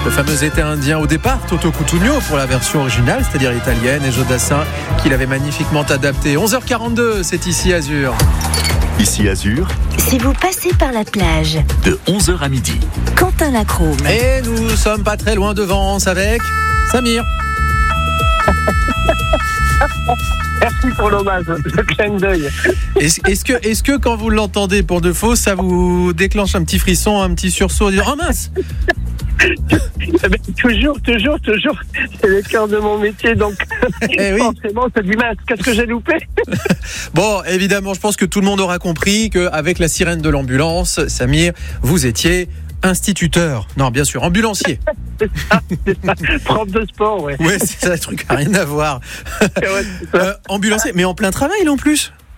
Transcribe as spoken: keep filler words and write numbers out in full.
Le fameux été indien au départ, Toto Cutugno pour la version originale, c'est-à-dire italienne, et Joe Dassin qui l'avait magnifiquement adapté. onze heures quarante-deux, c'est ici Azur. Ici Azur, Si vous passez par la plage, de onze heures à midi. Quentin Lacrome. Et nous sommes pas très loin de Vence avec Samir. Merci pour l'hommage, le clin d'œil. Est-ce, est-ce, que, est-ce que quand vous l'entendez pour de faux, ça vous déclenche un petit frisson, un petit sursaut, en disant « Oh mince !» Eh ben, toujours, toujours, toujours, c'est le cœur de mon métier, donc Eh oui. forcément, c'est du mince. Qu'est-ce que j'ai loupé? Bon, évidemment, je pense que tout le monde aura compris qu'avec la sirène de l'ambulance, Samir, vous étiez instituteur. Non, bien sûr, ambulancier. C'est ça, c'est ça. Prof de sport, ouais. Ouais, c'est ça, le truc n'a rien à voir. Ouais, c'est ça. Euh, ambulancier, mais en plein travail, là, en plus.